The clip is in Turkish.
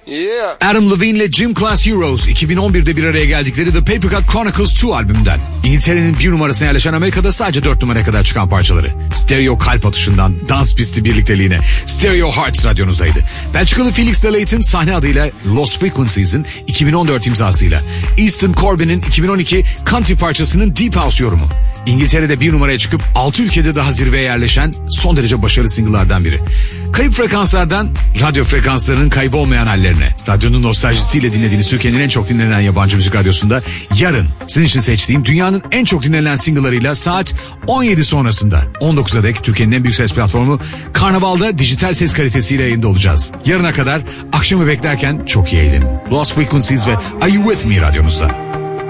Yeah. Adam Levine ile Gym Class Heroes 2011'de bir araya geldikleri The Paper Cut Chronicles 2 albümünden. İngiltere'nin bir numarasına yerleşen Amerika'da sadece 4 numaraya kadar çıkan parçaları. Stereo kalp atışından dans pisti birlikteliğine Stereo Hearts radyonuzdaydı. Belçikalı Felix de Laet'in sahne adıyla Lost Frequencies'in 2014 imzasıyla Easton Corbin'in 2012 country parçasının Deep House yorumu. İngiltere'de bir numaraya çıkıp 6 ülkede daha zirveye yerleşen son derece başarılı single'lardan biri. Kayıp frekanslardan radyo frekanslarının kaybolmayan hallerine. Radyonun nostaljisiyle dinlediğiniz Türkiye'nin en çok dinlenen yabancı müzik radyosunda yarın sizin için seçtiğim dünyanın en çok dinlenen single'larıyla saat 17 sonrasında 19'a dek Türkiye'nin en büyük ses platformu Karnaval'da dijital ses kalitesiyle yayında olacağız. Yarına kadar akşamı beklerken çok iyi eğlenin. Lost Frequencies ve Are You With Me radyonuzda.